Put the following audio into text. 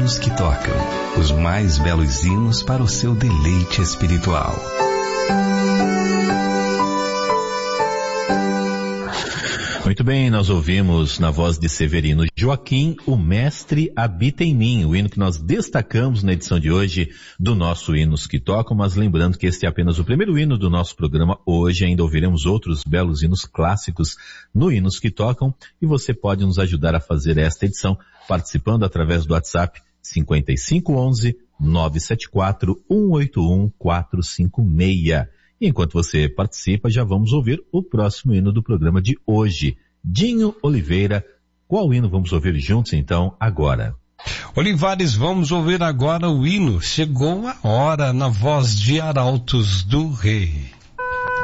hinos que tocam, os mais belos hinos para o seu deleite espiritual. Muito bem, nós ouvimos na voz de Severino Joaquim, O Mestre Habita em Mim, o hino que nós destacamos na edição de hoje do nosso Hinos que Tocam, mas lembrando que este é apenas o primeiro hino do nosso programa. Hoje ainda ouviremos outros belos hinos clássicos no Hinos que Tocam, e você pode nos ajudar a fazer esta edição participando através do WhatsApp 5511-974-181-456. E enquanto você participa, já vamos ouvir o próximo hino do programa de hoje. Dinho Oliveira, qual hino vamos ouvir juntos então agora? Olivares, vamos ouvir agora o hino Chegou a Hora, na voz de Arautos do Rei.